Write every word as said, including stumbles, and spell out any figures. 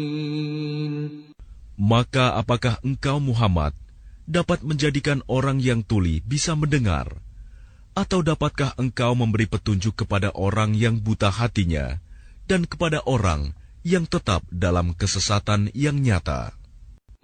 Maka apakah engkau Muhammad dapat menjadikan orang yang tuli bisa mendengar? Atau dapatkah engkau memberi petunjuk kepada orang yang buta hatinya dan kepada orang yang tetap dalam kesesatan yang nyata?